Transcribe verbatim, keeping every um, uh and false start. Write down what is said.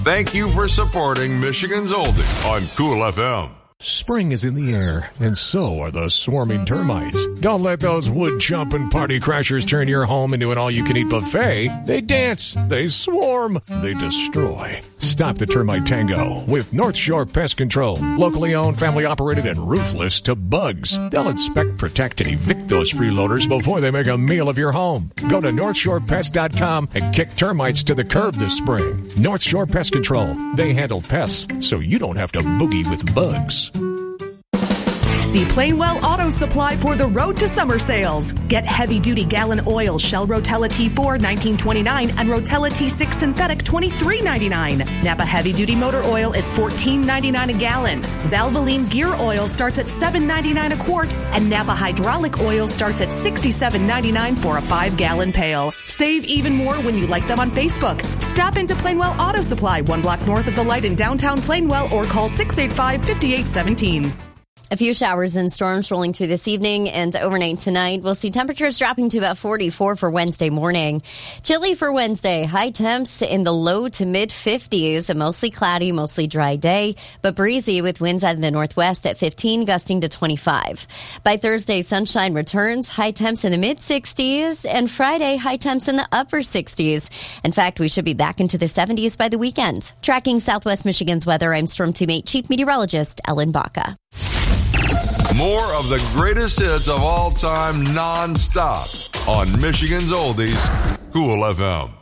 Thank you for supporting Michigan's Oldie on Cool F M. Spring is in the air, and so are the swarming termites. Don't let those wood-chomping party crashers turn your home into an all-you-can-eat buffet. They dance, they swarm, they destroy. Stop the termite tango with North Shore Pest Control. Locally owned, family-operated, and ruthless to bugs. They'll inspect, protect, and evict those freeloaders before they make a meal of your home. Go to north shore pest dot com and kick termites to the curb this spring. North Shore Pest Control. They handle pests, so you don't have to boogie with bugs. See Plainwell Auto Supply for the road to summer sales. Get heavy-duty gallon oil Shell Rotella T four nineteen twenty-nine and Rotella T six synthetic twenty-three ninety-nine. Napa heavy-duty motor oil is fourteen ninety-nine a gallon. Valvoline gear oil starts at seven ninety-nine a quart, and Napa hydraulic oil starts at sixty-seven ninety-nine for a five-gallon pail. Save even more when you like them on Facebook. Stop into Plainwell Auto Supply, one block north of the light in downtown Plainwell, or call six eight five, five eight one seven. A few showers and storms rolling through this evening and overnight tonight. We'll see temperatures dropping to about forty-four for Wednesday morning. Chilly for Wednesday. High temps in the low to mid fifties. A mostly cloudy, mostly dry day, but breezy with winds out of the northwest at fifteen, gusting to twenty-five. By Thursday, sunshine returns. High temps in the mid sixties. And Friday, high temps in the upper sixties. In fact, we should be back into the seventies by the weekend. Tracking Southwest Michigan's weather, I'm Storm Teammate Chief Meteorologist Ellen Baca. More of the greatest hits of all time, non-stop on Michigan's Oldies, Cool F M.